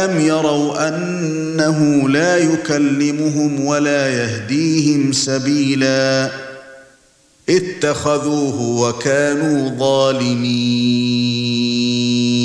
أَوَلَمْ يَرَوْا أَنَّهُ لَا يُكَلِّمُهُمْ وَلَا يَهْدِيهِمْ سَبِيلًا اتَّخَذُوهُ وَكَانُوا ظَالِمِينَ